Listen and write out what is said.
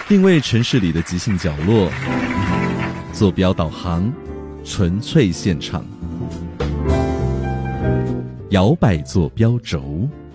定位城市里的即兴角落，坐标导航，纯粹现场，摇摆坐标轴。